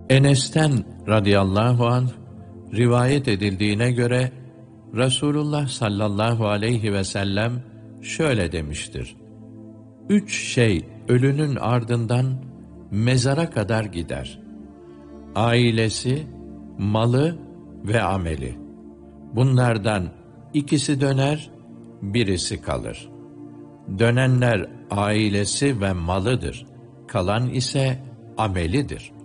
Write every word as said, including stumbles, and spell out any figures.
Enes'ten radıyallahu anh rivayet edildiğine göre Resulullah sallallahu aleyhi ve sellem şöyle demiştir: Üç şey ölünün ardından mezara kadar gider: ailesi, malı ve ameli. Bunlardan ikisi döner, birisi kalır. Dönenler ailesi ve malıdır, kalan ise amelidir.